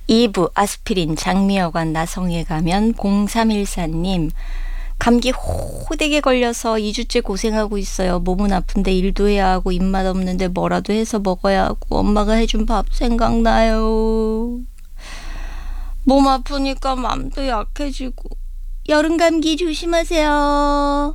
2부 아스피린 장미여관 나성에 가면 0314님 감기 호되게 걸려서 2주째 고생하고 있어요. 몸은 아픈데 일도 해야 하고 입맛 없는데 뭐라도 해서 먹어야 하고 엄마가 해준 밥 생각나요. 몸 아프니까 맘도 약해지고 여름 감기 조심하세요.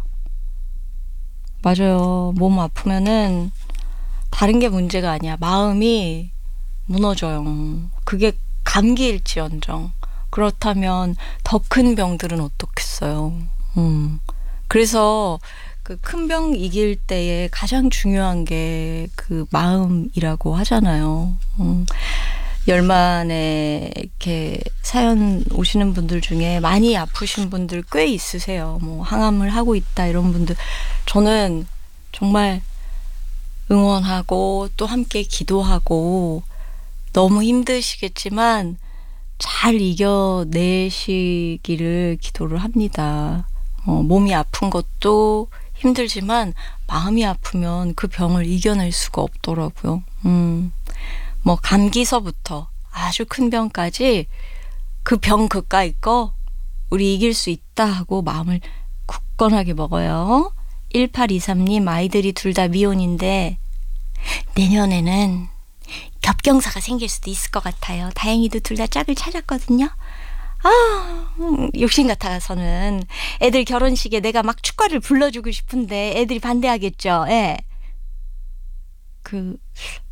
맞아요. 몸 아프면은 다른 게 문제가 아니야. 마음이 무너져요. 그게 감기일지언정. 그렇다면 더 큰 병들은 어떻겠어요. 그래서 그 큰 병 이길 때에 가장 중요한 게 그 마음이라고 하잖아요. 열만에 이렇게 사연 오시는 분들 중에 많이 아프신 분들 꽤 있으세요. 뭐 항암을 하고 있다 이런 분들 저는 정말 응원하고 또 함께 기도하고 너무 힘드시겠지만 잘 이겨내시기를 기도를 합니다. 몸이 아픈 것도 힘들지만 마음이 아프면 그 병을 이겨낼 수가 없더라고요. 뭐 감기서부터 아주 큰 병까지 그 병 그까이 거 우리 이길 수 있다 하고 마음을 굳건하게 먹어요. 1823님 아이들이 둘 다 미혼인데 내년에는 겹경사가 생길 수도 있을 것 같아요. 다행히도 둘 다 짝을 찾았거든요. 욕심 같아서는 애들 결혼식에 내가 막 축가를 불러주고 싶은데 애들이 반대하겠죠. 예.